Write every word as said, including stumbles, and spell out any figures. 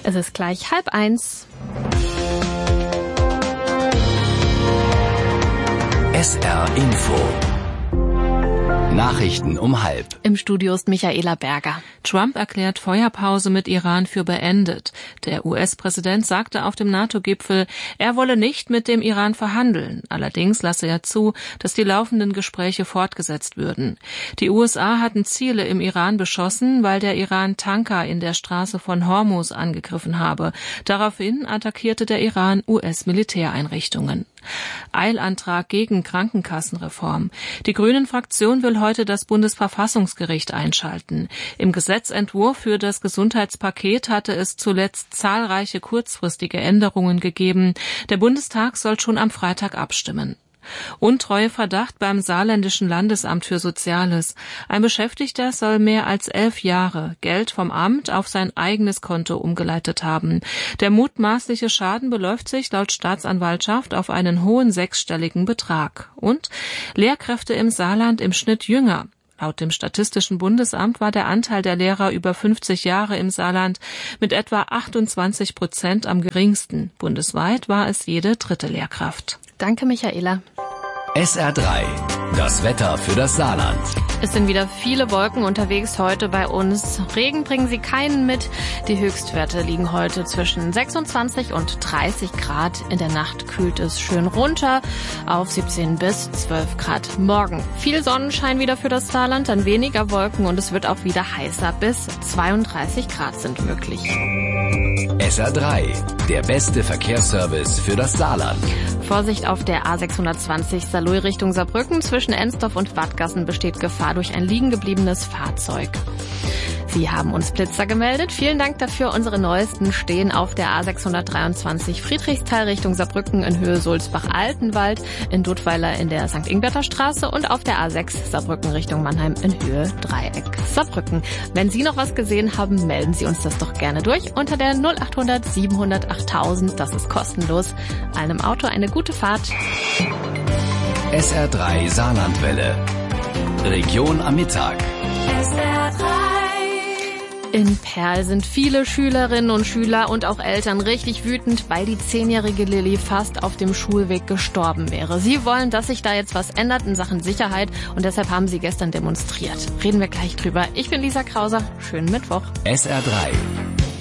Es ist gleich halb eins. S R Info. Nachrichten um halb. Im Studio ist Michaela Berger. Trump erklärt Feuerpause mit Iran für beendet. Der U S-Präsident sagte auf dem NATO-Gipfel, er wolle nicht mit dem Iran verhandeln. Allerdings lasse er zu, dass die laufenden Gespräche fortgesetzt würden. Die U S A hatten Ziele im Iran beschossen, weil der Iran Tanker in der Straße von Hormuz angegriffen habe. Daraufhin attackierte der Iran U S-Militäreinrichtungen. Eilantrag gegen Krankenkassenreform. Die Grünen-Fraktion will heute das Bundesverfassungsgericht einschalten. Im Gesetzentwurf für das Gesundheitspaket hatte es zuletzt zahlreiche kurzfristige Änderungen gegeben. Der Bundestag soll schon am Freitag abstimmen. Untreueverdacht beim Saarländischen Landesamt für Soziales. Ein Beschäftigter soll mehr als elf Jahre Geld vom Amt auf sein eigenes Konto umgeleitet haben. Der mutmaßliche Schaden beläuft sich laut Staatsanwaltschaft auf einen hohen sechsstelligen Betrag. Und Lehrkräfte im Saarland im Schnitt jünger. Laut dem Statistischen Bundesamt war der Anteil der Lehrer über fünfzig Jahre im Saarland mit etwa achtundzwanzig Prozent am geringsten. Bundesweit war es jede dritte Lehrkraft. Danke, Michaela. S R drei. Das Wetter für das Saarland. Es sind wieder viele Wolken unterwegs heute bei uns. Regen bringen sie keinen mit. Die Höchstwerte liegen heute zwischen sechsundzwanzig und dreißig Grad. In der Nacht kühlt es schön runter auf siebzehn bis zwölf Grad. Morgen viel Sonnenschein wieder für das Saarland, dann weniger Wolken und es wird auch wieder heißer. Bis zweiunddreißig Grad sind möglich. S R drei. Der beste Verkehrsservice für das Saarland. Vorsicht auf der A sechshundertzwanzig Saarlouis Richtung Saarbrücken. Zwischen Ensdorf und Wattgassen besteht Gefahr durch ein liegengebliebenes Fahrzeug. Sie haben uns Blitzer gemeldet. Vielen Dank dafür. Unsere neuesten stehen auf der A sechshundertdreiundzwanzig Friedrichsthal Richtung Saarbrücken in Höhe Sulzbach-Altenwald, in Dudweiler in der Sankt Ingbert Straße und auf der A sechs Saarbrücken Richtung Mannheim in Höhe Dreieck Saarbrücken. Wenn Sie noch was gesehen haben, melden Sie uns das doch gerne durch unter der null achthundert siebenhundert achttausend. Das ist kostenlos. Allen im Auto eine gute Fahrt. S R drei Saarlandwelle. Region am Mittag. S R drei. In Perl sind viele Schülerinnen und Schüler und auch Eltern richtig wütend, weil die zehnjährige Lilly fast auf dem Schulweg gestorben wäre. Sie wollen, dass sich da jetzt was ändert in Sachen Sicherheit und deshalb haben sie gestern demonstriert. Reden wir gleich drüber. Ich bin Lisa Krauser. Schönen Mittwoch. S R drei.